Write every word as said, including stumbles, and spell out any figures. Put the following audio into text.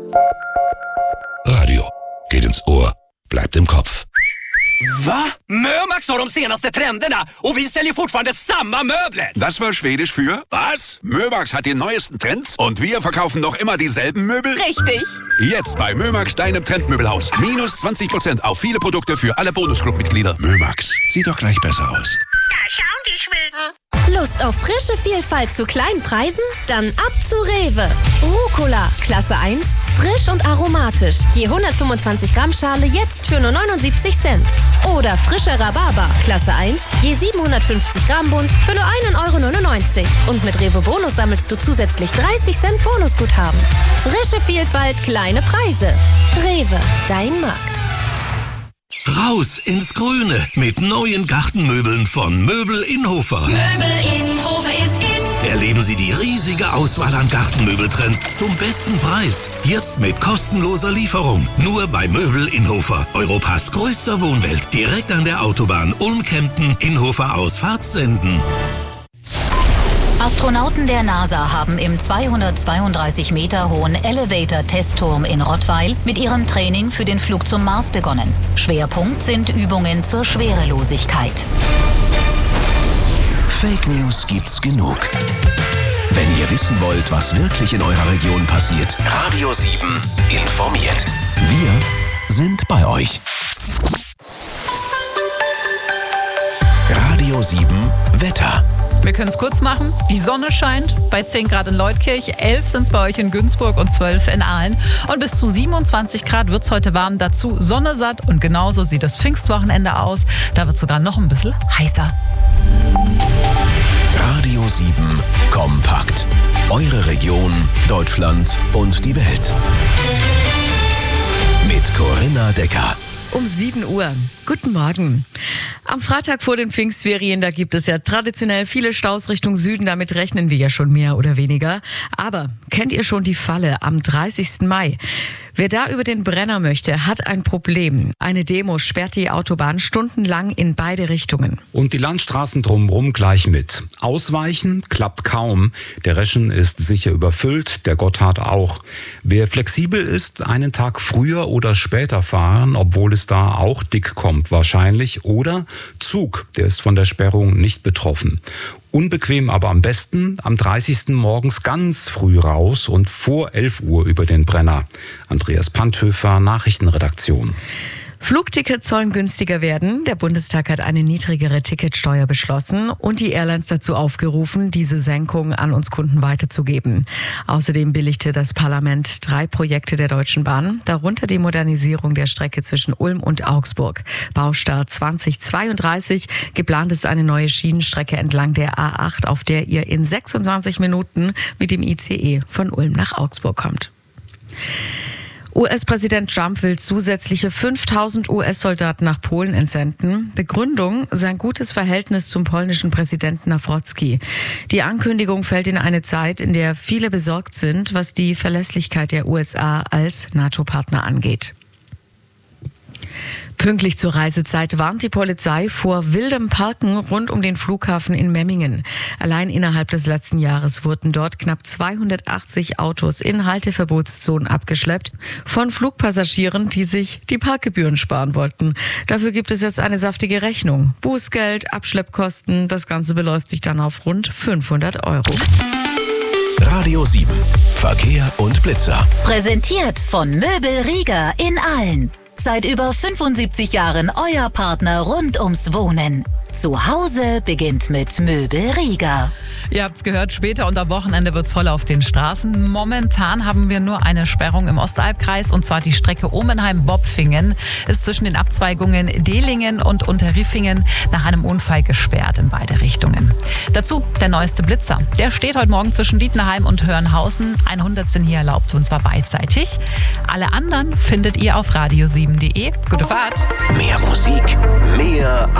Radio. Geht ins Ohr. Bleibt im Kopf. Va? Mömax har de senaste trenderna och vi säljer fortfarande samma möbler. Das war Schwedisch für was? Mömax hat die neuesten Trends und wir verkaufen noch immer dieselben Möbel? Richtig. Jetzt bei Mömax, deinem Trendmöbelhaus. Minus zwanzig Prozent auf viele Produkte für alle Bonusclub-Mitglieder. Mömax. Sieht doch gleich besser aus. Da schauen die Schweden. Lust auf frische Vielfalt zu kleinen Preisen? Dann ab zu Rewe. Rucola, Klasse eins, frisch und aromatisch. Je hundertfünfundzwanzig Gramm Schale jetzt für nur neunundsiebzig Cent. Oder frischer Rhabarber, Klasse eins, je siebenhundertfünfzig Gramm Bund für nur ein Euro neunundneunzig. Und mit Rewe Bonus sammelst du zusätzlich dreißig Cent Bonusguthaben. Frische Vielfalt, kleine Preise. Rewe, dein Markt. Raus ins Grüne mit neuen Gartenmöbeln von Möbel Inhofer. Möbel Inhofer ist in. Erleben Sie die riesige Auswahl an Gartenmöbeltrends zum besten Preis. Jetzt mit kostenloser Lieferung. Nur bei Möbel Inhofer. Europas größter Wohnwelt. Direkt an der Autobahn Ulm-Kempten, Inhofer Ausfahrt Senden. Astronauten der NASA haben im zweihundertzweiunddreißig Meter hohen Elevator-Testturm in Rottweil mit ihrem Training für den Flug zum Mars begonnen. Schwerpunkt sind Übungen zur Schwerelosigkeit. Fake News gibt's genug. Wenn ihr wissen wollt, was wirklich in eurer Region passiert, Radio sieben informiert. Wir sind bei euch. Radio sieben Wetter. Wir können es kurz machen. Die Sonne scheint bei zehn Grad in Leutkirch, elf sind es bei euch in Günzburg und zwölf in Aalen. Und bis zu siebenundzwanzig Grad wird es heute warm. Dazu Sonne satt und genauso sieht das Pfingstwochenende aus. Da wird es sogar noch ein bisschen heißer. Radio sieben Kompakt. Eure Region, Deutschland und die Welt. Mit Corinna Decker. Um sieben Uhr. Guten Morgen. Am Freitag vor den Pfingstferien, da gibt es ja traditionell viele Staus Richtung Süden. Damit rechnen wir ja schon mehr oder weniger. Aber kennt ihr schon die Falle am dreißigsten Mai? Wer da über den Brenner möchte, hat ein Problem. Eine Demo sperrt die Autobahn stundenlang in beide Richtungen. Und die Landstraßen drumherum gleich mit. Ausweichen klappt kaum. Der Reschen ist sicher überfüllt, der Gotthard auch. Wer flexibel ist, einen Tag früher oder später fahren, obwohl es da auch dick kommt wahrscheinlich. Oder Zug, der ist von der Sperrung nicht betroffen. Unbequem, aber am besten am dreißigsten morgens ganz früh raus und vor elf Uhr über den Brenner. Andreas Panthöfer, Nachrichtenredaktion. Flugtickets sollen günstiger werden. Der Bundestag hat eine niedrigere Ticketsteuer beschlossen und die Airlines dazu aufgerufen, diese Senkung an uns Kunden weiterzugeben. Außerdem billigte das Parlament drei Projekte der Deutschen Bahn, darunter die Modernisierung der Strecke zwischen Ulm und Augsburg. Baustart zweitausendzweiunddreißig. Geplant ist eine neue Schienenstrecke entlang der A acht, auf der ihr in sechsundzwanzig Minuten mit dem I C E von Ulm nach Augsburg kommt. U S-Präsident Trump will zusätzliche fünftausend U S-Soldaten nach Polen entsenden. Begründung: sein gutes Verhältnis zum polnischen Präsidenten Nawrocki. Die Ankündigung fällt in eine Zeit, in der viele besorgt sind, was die Verlässlichkeit der U S A als NATO-Partner angeht. Pünktlich zur Reisezeit warnt die Polizei vor wildem Parken rund um den Flughafen in Memmingen. Allein innerhalb des letzten Jahres wurden dort knapp zweihundertachtzig Autos in Halteverbotszonen abgeschleppt von Flugpassagieren, die sich die Parkgebühren sparen wollten. Dafür gibt es jetzt eine saftige Rechnung. Bußgeld, Abschleppkosten, das Ganze beläuft sich dann auf rund fünfhundert Euro. Radio sieben. Verkehr und Blitzer. Präsentiert von Möbel Rieger in Aalen. Seit über fünfundsiebzig Jahren euer Partner rund ums Wohnen. Zu Hause beginnt mit Möbel Rieger. Ihr habt's gehört, später und am Wochenende wird's voll auf den Straßen. Momentan haben wir nur eine Sperrung im Ostalbkreis, und zwar die Strecke Omenheim-Bopfingen ist zwischen den Abzweigungen Dehlingen und Unterriffingen nach einem Unfall gesperrt in beide Richtungen. Dazu der neueste Blitzer. Der steht heute Morgen zwischen Dietnerheim und Hörnhausen. hundert sind hier erlaubt, und zwar beidseitig. Alle anderen findet ihr auf radio sieben punkt de. Gute Fahrt! Mehr Musik, mehr